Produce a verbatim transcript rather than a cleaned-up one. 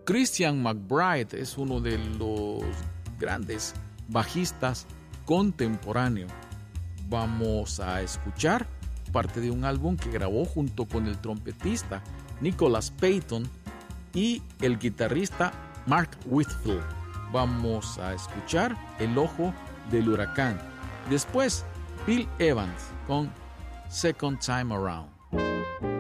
Christian McBride es uno de los grandes bajistas contemporáneos. Vamos a escuchar parte de un álbum que grabó junto con el trompetista Nicholas Payton y el guitarrista Mark Whitfield. Vamos a escuchar El Ojo del Huracán. Después, Bill Evans con Second Time Around.